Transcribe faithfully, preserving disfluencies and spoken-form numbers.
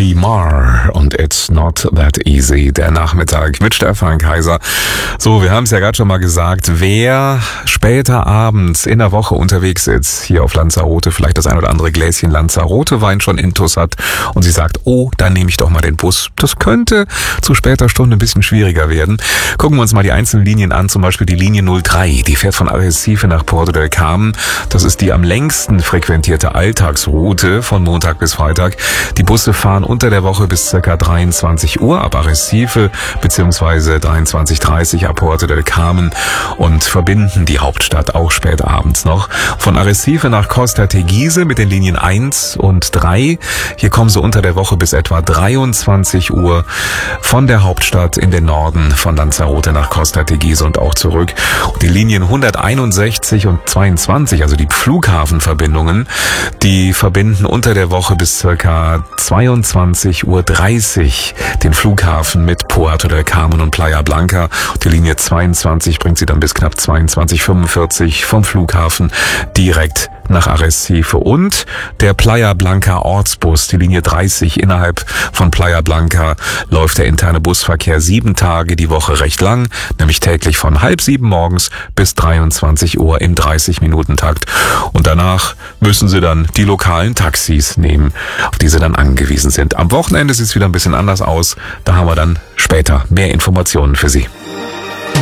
Johnny Marr und It's Not That Easy. Der Nachmittag mit Stefan Kaiser. So, wir haben es ja gerade schon mal gesagt, wer später abends in der Woche unterwegs ist, hier auf Lanzarote, vielleicht das ein oder andere Gläschen Lanzarote Wein schon intus hat und sie sagt, oh, dann nehme ich doch mal den Bus. Das könnte zu später Stunde ein bisschen schwieriger werden. Gucken wir uns mal die einzelnen Linien an, zum Beispiel die Linie null drei, die fährt von Arrecife nach Porto del Carmen. Das ist die am längsten frequentierte Alltagsroute von Montag bis Freitag. Die Busse fahren unter der Woche bis ca. dreiundzwanzig Uhr ab Arrecife bzw. dreiundzwanzig Uhr dreißig ab Porto del Carmen und verbinden die Hauptstadt auch spät abends noch. Von Arrecife nach Costa Teguise mit den Linien eins und drei. Hier kommen sie unter der Woche bis etwa dreiundzwanzig Uhr von der Hauptstadt in den Norden von Lanzarote nach Costa Teguise und auch zurück. Und die Linien hunderteinundsechzig und zweiundzwanzig, also die Flughafenverbindungen, die verbinden unter der Woche bis circa zweiundzwanzig Uhr dreißig den Flughafen mit Puerto del Carmen und Playa Blanca. Die Linie zweiundzwanzig bringt sie dann bis knapp zweiundzwanzig Uhr fünfundvierzig vom Flughafen direkt nach Arrecife. Und der Playa Blanca Ortsbus, die Linie dreißig innerhalb von Playa Blanca, läuft der interne Busverkehr sieben Tage die Woche recht lang, nämlich täglich von halb sieben morgens bis dreiundzwanzig Uhr im dreißig-Minuten-Takt. Und danach müssen sie dann die lokalen Taxis nehmen, auf die sie dann angewiesen sind. Am Wochenende sieht es wieder ein bisschen anders aus. Da haben wir dann später mehr Informationen für Sie.